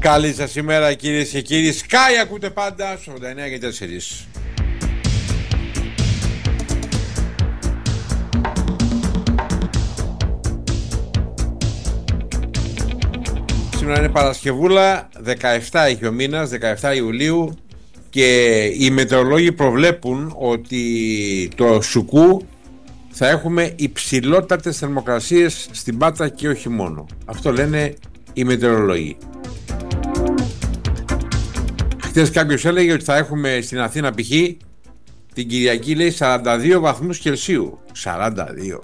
Καλή σας ημέρα κυρίες και κύριοι. Sky ακούτε πάντα στο 89 και 4. Σήμερα είναι Παρασκευούλα, 17 έχει ο μήνας, 17 Ιουλίου, και οι μετεωρολόγοι προβλέπουν ότι το Σουκού θα έχουμε υψηλότατες θερμοκρασίες στην Πάτρα και όχι μόνο. Αυτό λένε οι μετεωρολόγοι. Χθες κάποιος έλεγε ότι θα έχουμε στην Αθήνα π.χ. την Κυριακή, λέει, 42 βαθμούς Κελσίου. 42.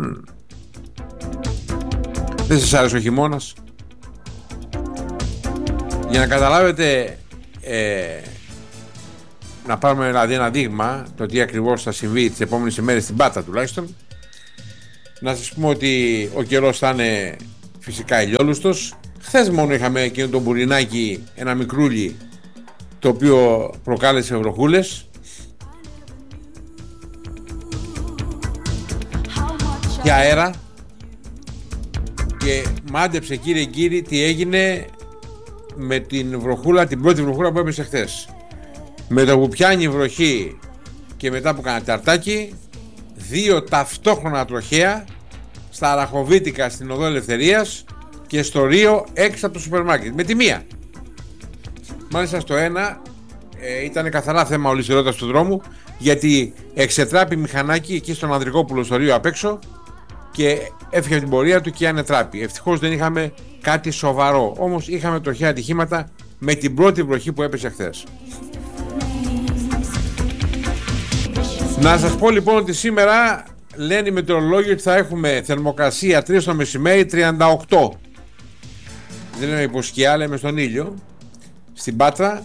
Δεν σας άρεσε ο χειμώνας? Για να καταλάβετε, να πάρουμε δηλαδή ένα δείγμα το τι ακριβώς θα συμβεί τις επόμενες ημέρες στην Πάτρα τουλάχιστον, να σας πούμε ότι ο καιρός θα είναι φυσικά ηλιόλουστος. Χθες μόνο είχαμε εκείνο το μπουρινάκι, ένα μικρούλι, το οποίο προκάλεσε βροχούλες και αέρα, και μάντεψε κύριε κύριοι τι έγινε με την βροχούλα, την πρώτη βροχούλα που έπεσε χθες. Με το που πιάνει βροχή και μετά που κάνει ταρτάκι, δύο ταυτόχρονα τροχαία στα Αραχοβίτικα στην Οδό Ελευθερίας και στο Ρίο έξω από το σούπερ μάρκετ, με τη μία. Μάλιστα στο ένα ήταν καθαρά θέμα ολισθηρότητας του δρόμου, γιατί εξετράπη μηχανάκι εκεί στον Ανδρικόπουλο στο Ρίο απ' έξω και έφυγε την πορεία του και ανετράπη. Ευτυχώς δεν είχαμε κάτι σοβαρό, όμως είχαμε τροχαία ατυχήματα με την πρώτη βροχή που έπεσε χθες. Να σας πω λοιπόν ότι σήμερα λένε οι μετεωρολόγοι ότι θα έχουμε θερμοκρασία 3 το μεσημέρι, 38. Δεν λέμε υποσκιά, λέμε στον ήλιο, στην Πάτρα,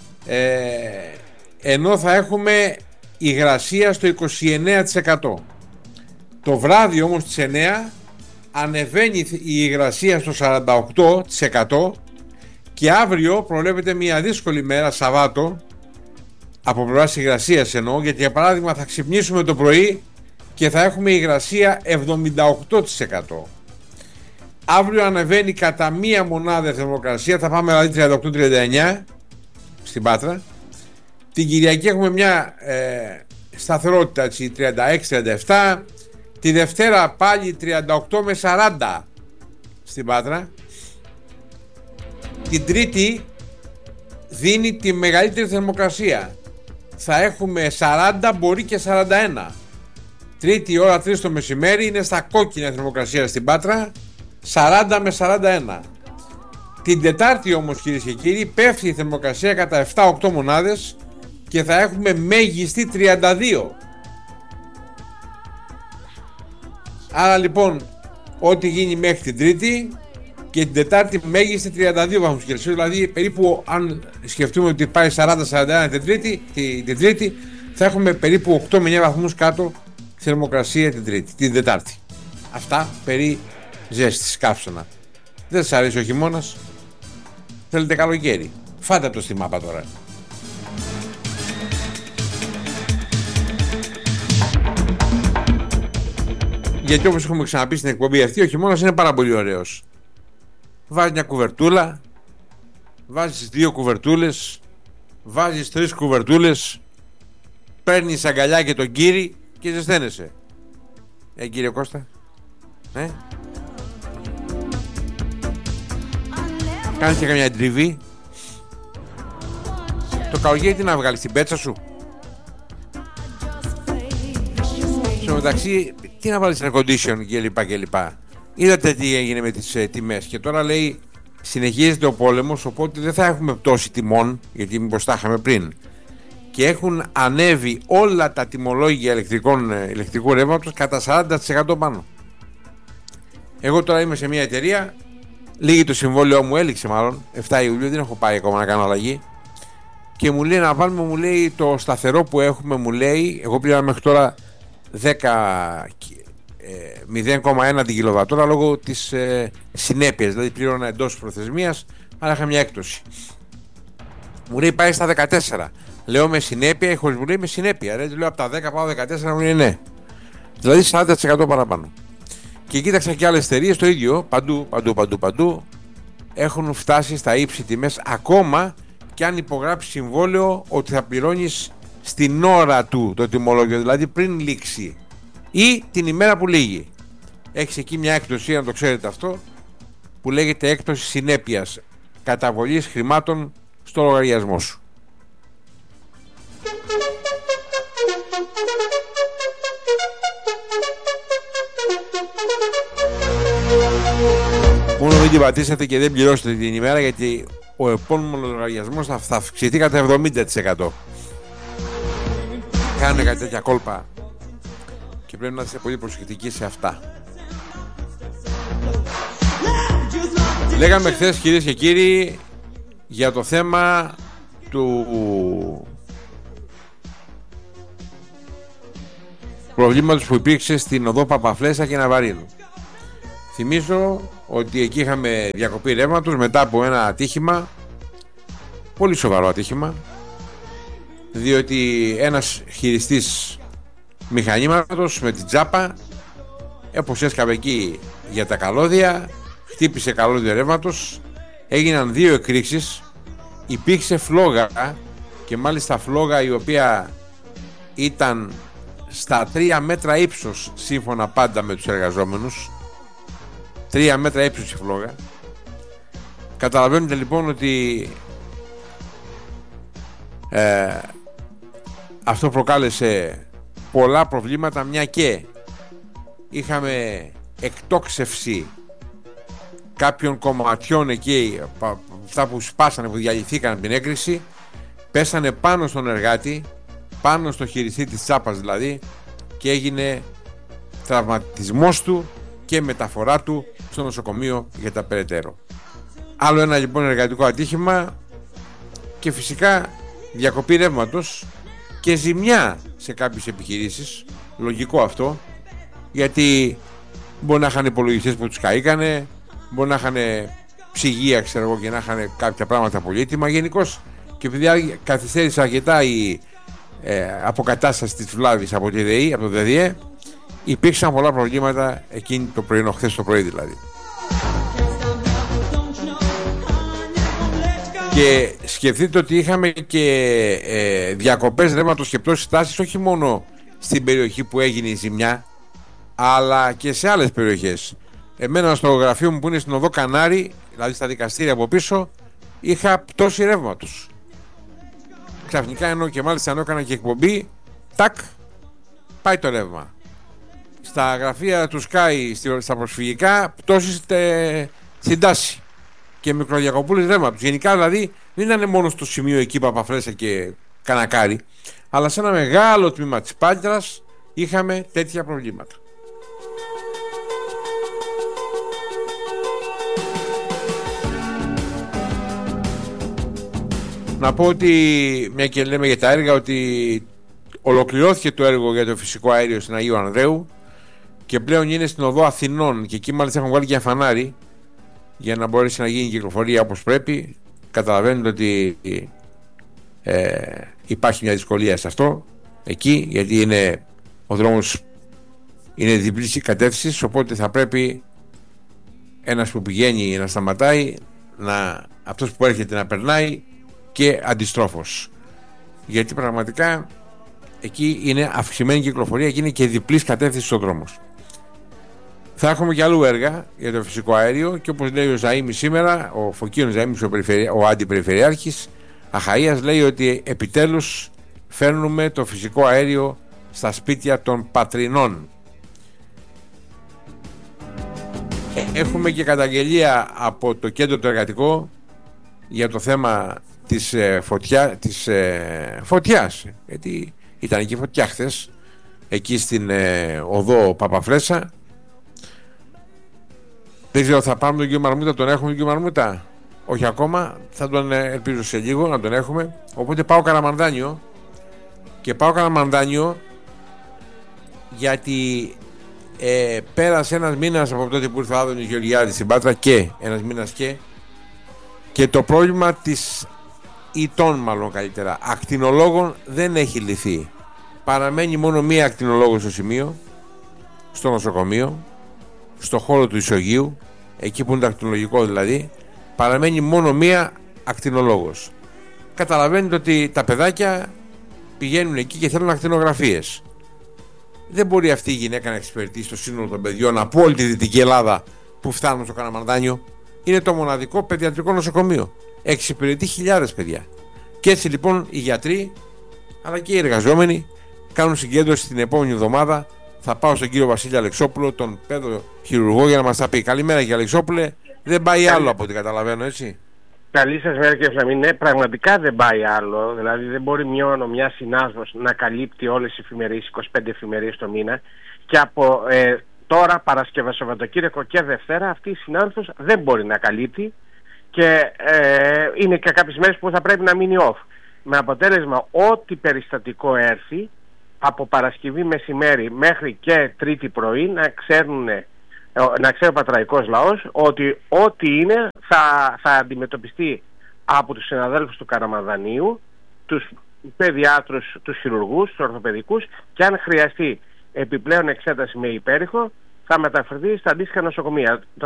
ενώ θα έχουμε υγρασία στο 29%. Το βράδυ όμως στις 9 ανεβαίνει η υγρασία στο 48% και αύριο προβλέπεται μια δύσκολη μέρα, Σαββάτο, από πλευράς υγρασίας εννοώ, γιατί για παράδειγμα θα ξυπνήσουμε το πρωί και θα έχουμε υγρασία 78%. Αύριο ανεβαίνει κατά μία μονάδα θερμοκρασία, θα πάμε δηλαδή 38-39 στην Πάτρα. Την Κυριακή έχουμε μια σταθερότητα, 36-37. Τη Δευτέρα πάλι 38 με 40 στην Πάτρα. Την Τρίτη δίνει τη μεγαλύτερη θερμοκρασία. Θα έχουμε 40, μπορεί και 41. Τρίτη ώρα 3 το μεσημέρι είναι στα κόκκινα θερμοκρασία στην Πάτρα, 40 με 41. Την Τετάρτη όμως κυρίες και κύριοι πέφτει η θερμοκρασία κατά 7-8 μονάδες και θα έχουμε μέγιστη 32. Άρα λοιπόν ό,τι γίνει μέχρι την Τρίτη και την Τετάρτη μέγιστη 32 βαθμούς Κελσίου, δηλαδή περίπου, αν σκεφτούμε ότι πάει 40-41 την Τρίτη, θα έχουμε περίπου 8 με 9 βαθμούς κάτω θερμοκρασία την Τετάρτη. Αυτά περί ζέστης, καύσωνα. Δεν σας αρέσει ο χειμώνας? Θέλετε καλοκαίρι? Φάτε το στη μάπα τώρα. Γιατί όπως έχουμε ξαναπεί στην εκπομπή αυτή, ο χειμώνας είναι πάρα πολύ ωραίος. Βάζεις μια κουβερτούλα, βάζεις 2 κουβερτούλες, βάζεις 3 κουβερτούλες, παίρνεις αγκαλιά και τον κύρι και ζεσταίνεσαι. Κύριε Κώστα, κάνεις και καμιά τριβή. Το καλοκαίρι τι να βγάλεις, την πέτσα σου? Στο μεταξύ, τι να βάλεις air condition κλπ. Είδατε τι έγινε με τις τιμές, και τώρα λέει συνεχίζεται ο πόλεμος, οπότε δεν θα έχουμε πτώση τιμών, γιατί μήπως τα είχαμε πριν, και έχουν ανέβει όλα τα τιμολόγια ηλεκτρικού ρεύματος κατά 40% πάνω. Εγώ τώρα είμαι σε μια εταιρεία, λίγη το συμβόλαιό μου, έληξε μάλλον 7 Ιουλίου, δεν έχω πάει ακόμα να κάνω αλλαγή, και μου λέει να βάλουμε, μου λέει, το σταθερό που έχουμε, μου λέει, εγώ πλήρωνα μέχρι τώρα 0,1 την κιλοβατόρα λόγω της συνέπειας, δηλαδή πλήρωνα εντός προθεσμίας, αλλά είχα μια έκπτωση. Μου λέει πάει στα 14. Λέω με συνέπεια ή χωρίς? Μου λέει με συνέπεια. Ρε, λέω από τα 10 πάω 14, μου λέει ναι. Δηλαδή 40% παραπάνω. Και κοίταξα και άλλες εταιρείες το ίδιο, παντού. έχουν φτάσει στα ύψη τιμές, ακόμα και αν υπογράψει συμβόλαιο ότι θα πληρώνεις στην ώρα του το τιμολόγιο, δηλαδή πριν λήξει ή την ημέρα που λύγει. Έχεις εκεί μια έκπτωση, αν το ξέρετε αυτό, που λέγεται έκπτωση συνέπειας, καταβολής χρημάτων στο λογαριασμό σου. Μόνο μην την πατήσετε και δεν πληρώσετε την ημέρα, γιατί ο επόμενος λογαριασμός θα αυξηθεί κατά 70%. Κάνουν κάτι τέτοια κόλπα και πρέπει να είστε πολύ προσεκτικοί σε αυτά. Λέγαμε χθες, κυρίες και κύριοι, για το θέμα του προβλήματος που υπήρξε στην οδό Παπαφλέσσα και Ναβαρίνου. Θυμίζω ότι εκεί είχαμε διακοπή ρεύματος μετά από ένα ατύχημα, πολύ σοβαρό ατύχημα, διότι ένας χειριστής μηχανήματος με την τσάπα, όπως έσκαβε εκεί για τα καλώδια, χτύπησε καλώδιο ρεύματος, έγιναν 2 εκρήξεις, υπήρξε φλόγα, και μάλιστα φλόγα η οποία ήταν στα 3 μέτρα ύψος, σύμφωνα πάντα με τους εργαζόμενους. 3 μέτρα ύψος η φλόγα. Καταλαβαίνετε λοιπόν ότι αυτό προκάλεσε πολλά προβλήματα, μια και είχαμε εκτόξευση κάποιων κομματιών εκεί, αυτά που σπάσανε, που διαλυθήκαν την έκρηξη, πέσανε πάνω στον εργάτη, πάνω στο χειριστή της τσάπας δηλαδή, και έγινε τραυματισμός του και μεταφορά του στο νοσοκομείο για τα περαιτέρω. Άλλο ένα λοιπόν εργατικό ατύχημα, και φυσικά διακοπή ρεύματος και ζημιά σε κάποιες επιχειρήσεις. Λογικό αυτό, γιατί μπορεί να είχαν υπολογιστές που τους καήκανε, μπορεί να είχαν ψυγεία, ξέρω εγώ, και να είχαν κάποια πράγματα πολύτιμα. Γενικώς, και επειδή καθυστέρησε αρκετά η αποκατάσταση της βλάβης από τη ΔΕΗ, από το ΔΔΕ, υπήρξαν πολλά προβλήματα εκείνη το πρωινό, χθες το πρωί δηλαδή. Και σκεφτείτε ότι είχαμε και διακοπές ρεύματος και πτώσεις τάσης, όχι μόνο στην περιοχή που έγινε η ζημιά, αλλά και σε άλλες περιοχές. Εμένα στο γραφείο μου που είναι στην οδό Κανάρη, δηλαδή στα δικαστήρια από πίσω, είχα πτώση ρεύματος. Ξαφνικά, ενώ και μάλιστα ενώ έκανα και εκπομπή, τάκ, πάει το ρεύμα. Στα γραφεία του Sky, στα προσφυγικά, πτώσεις στην τάση και μικροδιακοπούλες ρεύματος. Γενικά δηλαδή δεν ήταν μόνο στο σημείο εκεί Παπαφλέσσα και Κανακάρη, αλλά σε ένα μεγάλο τμήμα της Πάτρας είχαμε τέτοια προβλήματα. Να πω ότι, μια και λέμε για τα έργα, ότι ολοκληρώθηκε το έργο για το φυσικό αέριο στην Αγίου Ανδρέου και πλέον είναι στην οδό Αθηνών, και εκεί μάλιστα έχουν βάλει και ένα φανάρι για να μπορέσει να γίνει η κυκλοφορία όπως πρέπει. Καταλαβαίνετε ότι υπάρχει μια δυσκολία σε αυτό εκεί, γιατί είναι, ο δρόμος είναι διπλής κατεύθυνσης, οπότε θα πρέπει ένας που πηγαίνει να σταματάει, αυτός που έρχεται να περνάει, και αντιστρόφως, γιατί πραγματικά εκεί είναι αυξημένη κυκλοφορία και είναι και διπλής κατεύθυνση ο δρόμος. Θα έχουμε και αλλού έργα για το φυσικό αέριο, και όπως λέει ο Ζαΐμις σήμερα, ο Φωκίωνος Ζαΐμις, ο αντιπεριφερειάρχης Αχαΐας, λέει ότι επιτέλους φέρνουμε το φυσικό αέριο στα σπίτια των πατρινών. Έχουμε και καταγγελία από το κέντρο το εργατικό για το θέμα της φωτιάς, γιατί ήταν εκεί φωτιά χθες, εκεί στην οδό Παπαφλέσσα. Δεν ξέρω, θα πάμε τον κύριο Μαρμούτα, τον έχουμε τον κύριο Μαρμούτα? Όχι ακόμα, θα τον ελπίζω σε λίγο να τον έχουμε. Οπότε πάω Καραμανδάνιο, και πάω Καραμανδάνιο γιατί πέρασε ένας μήνας από τότε που ήρθε ο Άδωνης Γεωργιάδης στην Πάτρα, και ένας μήνας και το πρόβλημα της ητών, μάλλον καλύτερα, ακτινολόγων δεν έχει λυθεί. Παραμένει μόνο μία ακτινολόγος στο σημείο, στο νοσοκομείο, στο χώρο του ισογείου, εκεί που είναι το ακτινολογικό δηλαδή, παραμένει μόνο μία ακτινολόγος. Καταλαβαίνετε ότι τα παιδάκια πηγαίνουν εκεί και θέλουν ακτινογραφίες. Δεν μπορεί αυτή η γυναίκα να εξυπηρετήσει το σύνολο των παιδιών από όλη τη Δυτική Ελλάδα που φτάνουν στο Καραμανδάνιο. Είναι το μοναδικό παιδιατρικό νοσοκομείο. Εξυπηρετεί χιλιάδες παιδιά. Και έτσι λοιπόν οι γιατροί αλλά και οι εργαζόμενοι κάνουν συγκέντρωση την επόμενη εβδομάδα. Θα πάω στον κύριο Βασίλη Αλεξόπουλο, τον παιδοχειρουργό, για να μας τα πει. Καλημέρα κύριε Αλεξόπουλε. Δεν πάει άλλο από ό,τι καταλαβαίνω, έτσι. Καλή σας μέρα κύριε Φλαμίνη. Ναι, πραγματικά δεν πάει άλλο. Δηλαδή δεν μπορεί μόνο μια συνάδελφος να καλύπτει όλες τις εφημερίες, 25 εφημερίες το μήνα, και από τώρα Παρασκευή, Σαββατοκύριακο και Δευτέρα αυτή η συνάδελφος δεν μπορεί να καλύπτει, και είναι και κάποιες μέρες που θα πρέπει να μείνει off. Με αποτέλεσμα ό,τι περιστατικό έρθει από Παρασκευή μεσημέρι μέχρι και Τρίτη πρωί να ξέρει ο πατραϊκός λαός ότι ό,τι είναι θα αντιμετωπιστεί από τους συναδέλφους του Καραμανδανίου, τους παιδιάτρους, τους χειρουργούς, τους ορθοπαιδικούς, και αν χρειαστεί επιπλέον εξέταση με υπέρηχο θα μεταφερθεί στα αντίστοιχα νοσοκομεία.